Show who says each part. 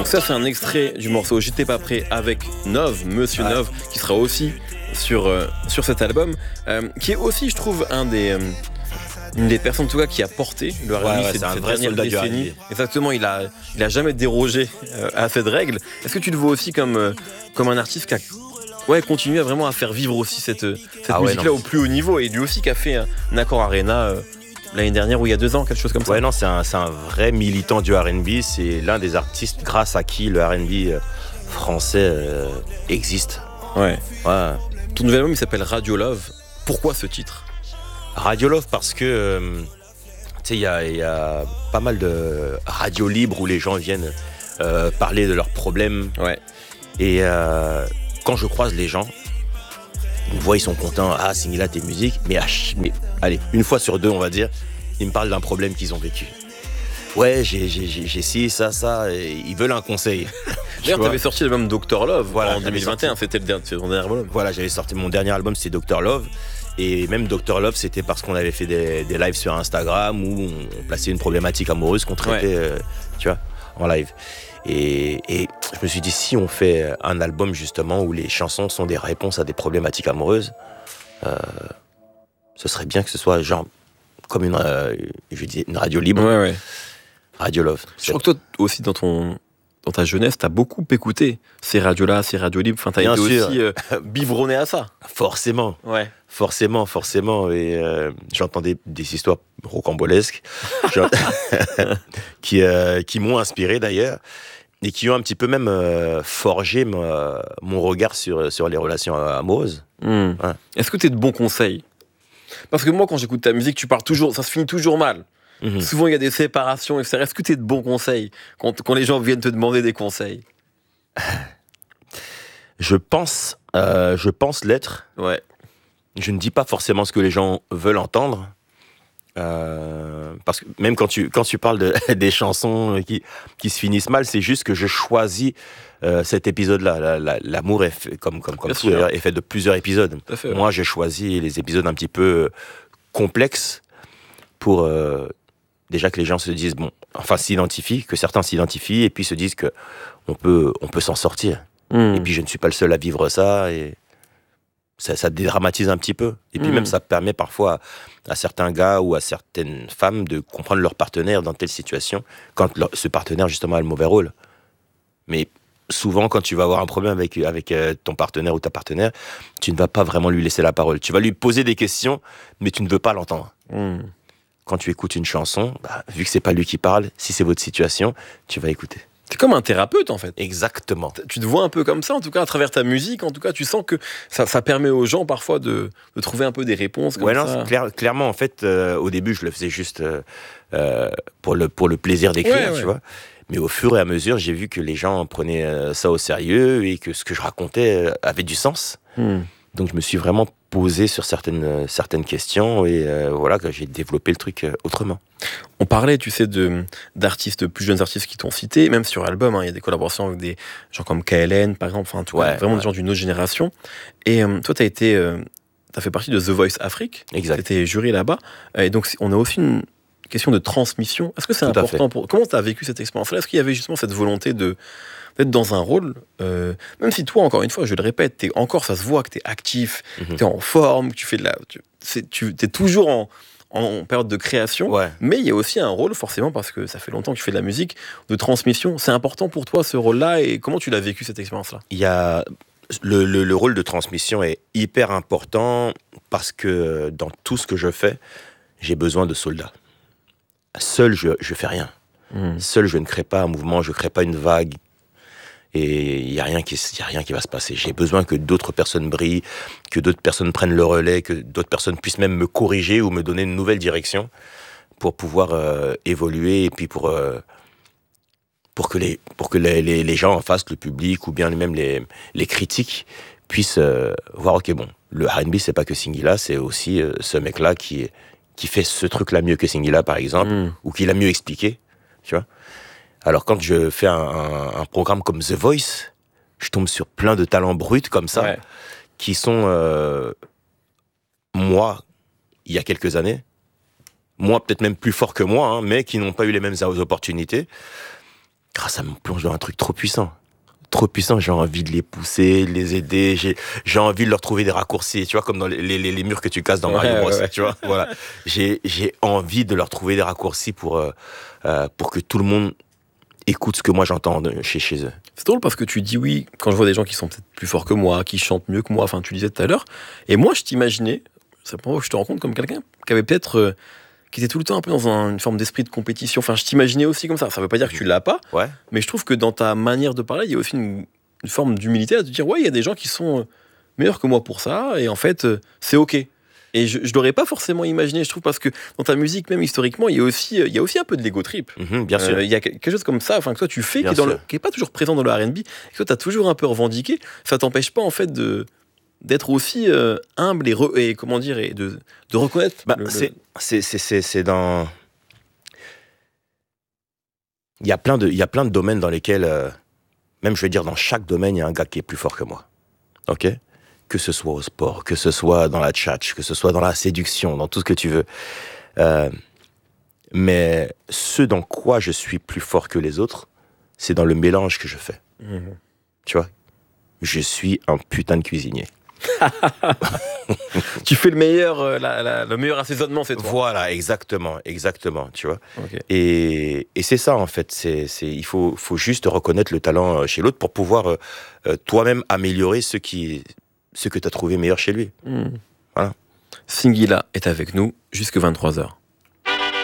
Speaker 1: Donc ça c'est un extrait du morceau J'étais pas prêt avec Nov, Monsieur Nov, qui sera aussi sur cet album, qui est aussi je trouve une des personnes en tout cas qui a porté le R&B cette dernière décennie. Exactement, il a jamais dérogé à cette règle. Est-ce que tu le vois aussi comme un artiste qui a continué à vraiment à faire vivre aussi cette musique-là au plus haut niveau, et lui aussi qui a fait un Accord Arena l'année dernière ou il y a 2 ans, quelque chose comme ça.
Speaker 2: Ouais, non, c'est un vrai militant du R&B. C'est l'un des artistes grâce à qui le R&B français existe.
Speaker 1: Ouais. Ton nouvel album, il s'appelle Radio Love. Pourquoi ce titre ?
Speaker 2: Radio Love parce que tu sais, il y a pas mal de radios libres où les gens viennent parler de leurs problèmes.
Speaker 1: Ouais.
Speaker 2: Et quand je croise les gens, ils me voient, ils sont contents. Ah, Singila, tes musiques. Mais allez, une fois sur 2, on va dire, ils me parlent d'un problème qu'ils ont vécu. Ouais, j'ai ci, ça, et ils veulent un conseil.
Speaker 1: D'ailleurs, tu avais sorti l'album Dr Love en 2021, c'était ton dernier album.
Speaker 2: Voilà, j'avais sorti mon dernier album, c'était Dr Love. Et même Dr Love, c'était parce qu'on avait fait des lives sur Instagram où on plaçait une problématique amoureuse qu'on traitait, tu vois, en live. Et je me suis dit, si on fait un album justement où les chansons sont des réponses à des problématiques amoureuses, ce serait bien que ce soit genre comme une radio libre.
Speaker 1: Ouais.
Speaker 2: Radio Love.
Speaker 1: Je crois que toi aussi dans ta jeunesse, t'as beaucoup écouté ces radios-là, ces radios libres. Enfin, t'as été aussi biberonné à ça.
Speaker 2: Forcément.
Speaker 1: Ouais.
Speaker 2: Forcément. Et j'entendais des histoires rocambolesques qui m'ont inspiré d'ailleurs et qui ont un petit peu même forgé mon regard sur les relations amoureuses.
Speaker 1: Ouais. Est-ce que t'es de bons conseils ? Parce que moi, quand j'écoute ta musique, tu parles toujours, ça se finit toujours mal. Souvent, il y a des séparations, etc. Est-ce que tu es de bons conseils quand les gens viennent te demander des conseils ?
Speaker 2: Je pense l'être.
Speaker 1: Ouais.
Speaker 2: Je ne dis pas forcément ce que les gens veulent entendre. Parce que même quand tu parles des chansons qui se finissent mal, c'est juste que je choisis cet épisode-là. L'amour est fait, comme tout est fait de plusieurs épisodes.
Speaker 1: Fait,
Speaker 2: Moi, j'ai choisi les épisodes un petit peu complexes pour... déjà que les gens se disent, que certains s'identifient et puis se disent que on peut s'en sortir. Et puis je ne suis pas le seul à vivre ça, et ça dédramatise un petit peu. Et puis même ça permet parfois à certains gars ou à certaines femmes de comprendre leur partenaire dans telle situation, quand ce partenaire justement a le mauvais rôle. Mais souvent quand tu vas avoir un problème avec ton partenaire ou ta partenaire, tu ne vas pas vraiment lui laisser la parole. Tu vas lui poser des questions, mais tu ne veux pas l'entendre. Quand tu écoutes une chanson, vu que c'est pas lui qui parle, si c'est votre situation, tu vas écouter.
Speaker 1: T'es comme un thérapeute en fait.
Speaker 2: Exactement.
Speaker 1: Tu te vois un peu comme ça, en tout cas à travers ta musique, en tout cas tu sens que ça permet aux gens parfois de trouver un peu des réponses comme ça.
Speaker 2: Clairement en fait, au début je le faisais juste pour le plaisir d'écrire, tu vois. Mais au fur et à mesure, j'ai vu que les gens prenaient ça au sérieux et que ce que je racontais avait du sens. Donc je me suis vraiment posé sur certaines questions et voilà que j'ai développé le truc autrement.
Speaker 1: On parlait, tu sais, d'artistes, plus jeunes artistes qui t'ont cité, même sur album, il y a des collaborations avec des gens comme KLN, par exemple, enfin, vraiment des gens d'une autre génération. Et toi, t'as fait partie de The Voice Afrique.
Speaker 2: Exact.
Speaker 1: T'étais jury là-bas. Et donc, on a aussi une question de transmission. Est-ce que c'est important comment t'as vécu cette expérience-là ? Est-ce qu'il y avait justement cette volonté d'être dans un rôle, même si toi, encore une fois, je le répète, ça se voit que t'es actif, t'es en forme, que tu fais t'es toujours en période de création, mais il y a aussi un rôle, forcément, parce que ça fait longtemps que tu fais de la musique, de transmission. C'est important pour toi, ce rôle-là, et comment tu l'as vécu, cette expérience-là ?
Speaker 2: Il y a le rôle de transmission est hyper important parce que dans tout ce que je fais, j'ai besoin de soldats. Seul, je fais rien. Seul, je ne crée pas un mouvement, je ne crée pas une vague. Et il y a rien qui va se passer. J'ai besoin que d'autres personnes brillent, que d'autres personnes prennent le relais, que d'autres personnes puissent même me corriger ou me donner une nouvelle direction pour pouvoir évoluer et puis pour que les gens en face, le public ou bien même les critiques puissent voir, ok, bon, le R&B c'est pas que Singila, c'est aussi ce mec-là qui fait ce truc-là mieux que Singila par exemple, ou qui l'a mieux expliqué, tu vois. Alors quand je fais un programme comme The Voice, je tombe sur plein de talents bruts comme ça, qui sont moi, il y a quelques années, moi peut-être même plus forts que moi, mais qui n'ont pas eu les mêmes opportunités. ça me plonge dans un truc trop puissant. Trop puissant, j'ai envie de les pousser, de les aider, j'ai envie de leur trouver des raccourcis, tu vois, comme dans les murs que tu casses dans Mario Bros, tu vois, voilà. J'ai envie de leur trouver des raccourcis pour que tout le monde écoute ce que moi j'entends chez eux.
Speaker 1: C'est drôle parce que tu dis oui, quand je vois des gens qui sont peut-être plus forts que moi, qui chantent mieux que moi, enfin tu disais tout à l'heure, et moi je t'imaginais, c'est pour moi que je te rends compte comme quelqu'un qui avait peut-être... qui était tout le temps un peu dans une forme d'esprit de compétition. Enfin, je t'imaginais aussi comme ça. Ça veut pas dire que tu l'as pas,
Speaker 2: Ouais.
Speaker 1: mais je trouve que dans ta manière de parler, il y a aussi une forme d'humilité à te dire, ouais, il y a des gens qui sont meilleurs que moi pour ça, et en fait, c'est OK. Et je l'aurais pas forcément imaginé, je trouve, parce que dans ta musique, même historiquement, il y a aussi un peu de l'ego trip.
Speaker 2: Bien sûr.
Speaker 1: Il y a quelque chose comme ça, enfin, que toi tu fais,
Speaker 2: Bien
Speaker 1: qui est pas toujours présent dans le R&B, et que toi tu as toujours un peu revendiqué. Ça t'empêche pas, en fait, d'être aussi humble et comment dire, et de reconnaître.
Speaker 2: C'est dans... Il y a plein de domaines dans lesquels, même je vais dire dans chaque domaine, il y a un gars qui est plus fort que moi. Ok ? Que ce soit au sport, que ce soit dans la tchatch, que ce soit dans la séduction, dans tout ce que tu veux. Mais ce dans quoi je suis plus fort que les autres, c'est dans le mélange que je fais. Tu vois ? Je suis un putain de cuisinier.
Speaker 1: Tu fais le meilleur assaisonnement, c'est toi.
Speaker 2: Voilà, exactement, tu vois.
Speaker 1: Okay.
Speaker 2: Et c'est ça, en fait. Il faut juste reconnaître le talent chez l'autre pour pouvoir toi-même améliorer ce que tu as trouvé meilleur chez lui. Voilà.
Speaker 1: Singila est avec nous jusque 23h.